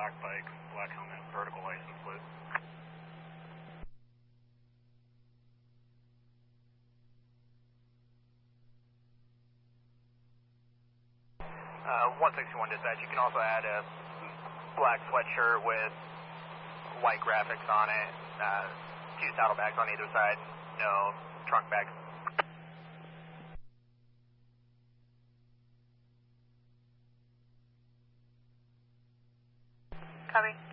black bike, black helmet, vertical license plate. 161 dispatch, you can also add a black sweatshirt with white graphics on it, 2 saddlebags on either side, no trunk bags. Copy.